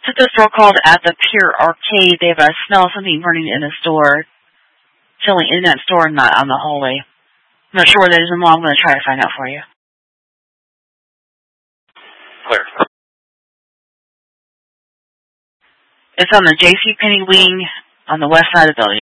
It's at the store called At the Pure Arcade. They have a smell of something burning in the store. It's only in that store, not on the hallway. I'm not sure what it is, and I'm going to try to find out for you. Clear. It's on the JCPenney wing on the west side of the building.